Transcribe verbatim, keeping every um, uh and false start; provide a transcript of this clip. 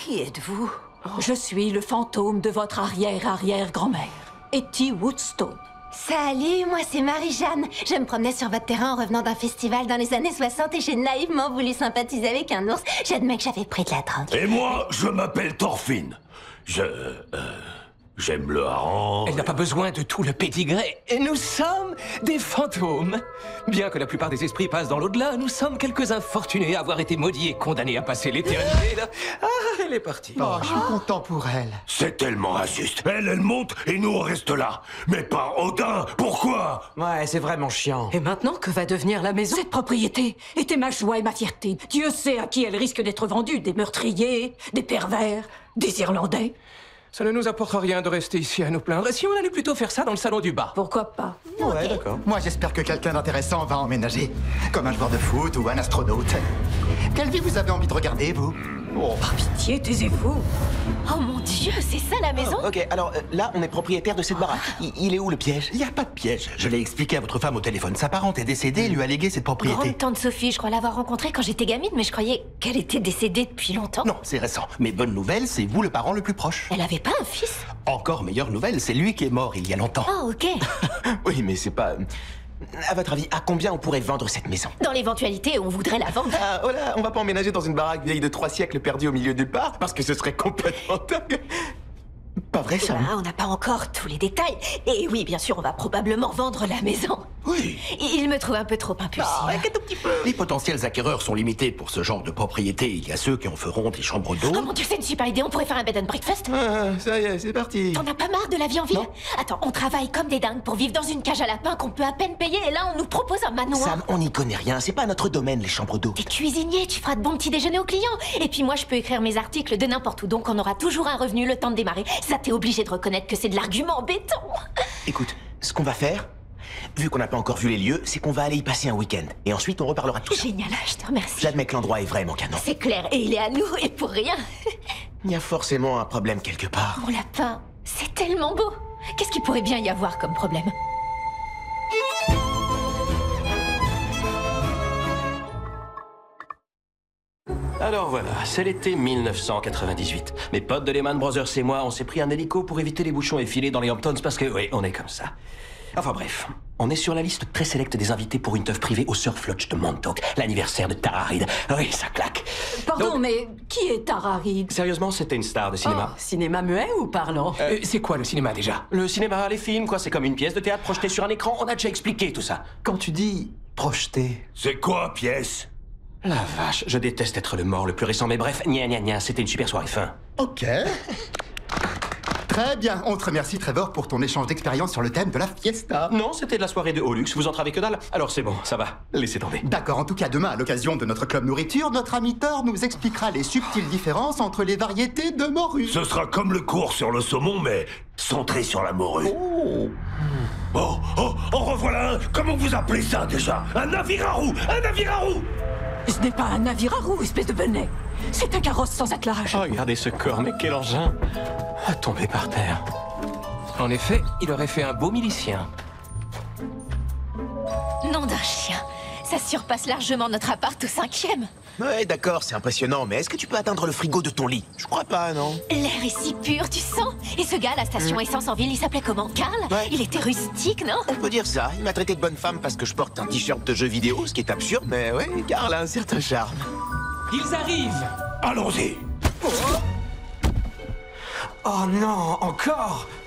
Qui êtes-vous? Oh. Je suis le fantôme de votre arrière-arrière-grand-mère, Etty Woodstone. Salut, moi c'est Marie-Jeanne. Je me promenais sur votre terrain en revenant d'un festival dans les années soixante et j'ai naïvement voulu sympathiser avec un ours. J'admets que j'avais pris de la drogue. Et moi, je m'appelle Thorfinn. Je... Euh, J'aime le hareng. Elle n'a pas besoin de tout le pédigré. Et nous sommes des fantômes. Bien que la plupart des esprits passent dans l'au-delà, nous sommes quelques infortunés à avoir été maudits et condamnés à passer l'éternité là. Ah, elle est partie. Oh, je suis content pour elle. C'est tellement injuste. Elle, elle monte et nous on reste là. Mais pas Odin. Pourquoi? Ouais, c'est vraiment chiant. Et maintenant, que va devenir la maison? Cette propriété était ma joie et ma fierté. Dieu sait à qui elle risque d'être vendue. Des meurtriers, des pervers, des Irlandais. Ça ne nous apportera rien de rester ici à nous plaindre. Et si on allait plutôt faire ça dans le salon du bar? Pourquoi pas? Ouais, okay. d'accord. Moi, j'espère que quelqu'un d'intéressant va emménager. Comme un joueur de foot ou un astronaute. Quelle vie vous avez envie de regarder, vous? Oh, par pitié, taisez-vous. Oh mon Dieu, c'est ça la maison? Oh, ok, alors euh, là, on est propriétaire de cette baraque. Il, il est où le piège? Il n'y a pas de piège. Je l'ai expliqué à votre femme au téléphone. Sa parente est décédée et lui a légué cette propriété. Grande tante Sophie, je crois l'avoir rencontrée quand j'étais gamine, mais je croyais qu'elle était décédée depuis longtemps. Non, c'est récent. Mais bonne nouvelle, c'est vous le parent le plus proche. Elle avait pas un fils? Encore meilleure nouvelle, c'est lui qui est mort il y a longtemps. Oh, ok. Oui, mais c'est pas... À votre avis, à combien on pourrait vendre cette maison? Dans l'éventualité où on voudrait la vendre. Ah, oh là, on va pas emménager dans une baraque vieille de trois siècles perdue au milieu du parc, parce que ce serait complètement dingue. Pas vrai, ça? Bah, on n'a pas encore tous les détails. Et oui, bien sûr, on va probablement vendre la maison. Oui. Il me trouve un peu trop impulsif. Oh, un tout petit peu. Les potentiels acquéreurs sont limités pour ce genre de propriété. Il y a ceux qui en feront des chambres d'eau. Oh mon Dieu, c'est une super idée, on pourrait faire un bed and breakfast. Ah, ça y est, c'est parti. T'en as pas marre de la vie en ville? Non. Attends, on travaille comme des dingues pour vivre dans une cage à lapins qu'on peut à peine payer et là on nous propose un manoir. Sam, on n'y connaît rien, c'est pas notre domaine, les chambres d'eau. T'es cuisinier, tu feras de bons petits déjeuners aux clients. Et puis moi je peux écrire mes articles de n'importe où, donc on aura toujours un revenu le temps de démarrer. Ça t'es obligé de reconnaître que c'est de l'argument béton. Écoute, ce qu'on va faire, vu qu'on n'a pas encore vu les lieux, c'est qu'on va aller y passer un week-end. Et ensuite on reparlera de tout ça. Génial, je te remercie. J'admets que l'endroit est vraiment canon. C'est clair, et il est à nous, et pour rien. Il y a forcément un problème quelque part. Mon lapin, c'est tellement beau. Qu'est-ce qu'il pourrait bien y avoir comme problème? Alors voilà, c'est l'été mille neuf cent quatre-vingt-dix-huit. Mes potes de Lehman Brothers et moi, on s'est pris un hélico pour éviter les bouchons et filer dans les Hamptons parce que, oui, on est comme ça. Enfin bref, on est sur la liste très sélecte des invités pour une teuf privée au Surf Lodge de Montauk, l'anniversaire de Tara Reid. Oui, ça claque. Pardon, Donc, mais qui est Tara Reid? sérieusement, c'était une star de cinéma. Oh, cinéma muet ou parlant? Euh, c'est quoi le cinéma déjà? Le cinéma, les films, quoi, c'est comme une pièce de théâtre projetée sur un écran. On a déjà expliqué tout ça. Quand tu dis projeter... C'est quoi, pièce? La vache, je déteste être le mort le plus récent, mais bref, gna gna gna, c'était une super soirée fin. Ok. Très bien. On te remercie, Trevor, pour ton échange d'expérience sur le thème de la fiesta. Non, c'était de la soirée de Holux, vous entravez que dalle. Alors c'est bon, ça va, laissez tomber. D'accord, en tout cas, demain, à l'occasion de notre club nourriture, notre ami Thor nous expliquera les subtiles différences entre les variétés de morue. Ce sera comme le cours sur le saumon, mais centré sur la morue. Oh. Oh, oh, en revoilà un. Comment vous appelez ça déjà? Un navire à roue. Un navire à roue. Ce n'est pas un navire à roues, espèce de benet. C'est un carrosse sans attelage. Oh, regardez ce corps, mais quel engin! À tomber par terre. En effet, il aurait fait un beau milicien. Nom d'un chien. Ça surpasse largement notre appart au cinquième. Ouais, d'accord, c'est impressionnant, mais est-ce que tu peux atteindre le frigo de ton lit? Je crois pas, non? L'air est si pur, tu sens? Et ce gars à la station essence en ville, il s'appelait comment? Karl? Ouais. Il était rustique, non? On peut dire ça. Il m'a traité de bonne femme parce que je porte un t-shirt de jeu vidéo, ce qui est absurde, mais ouais, Karl a un certain charme. Ils arrivent! Allons-y. Oh non, encore?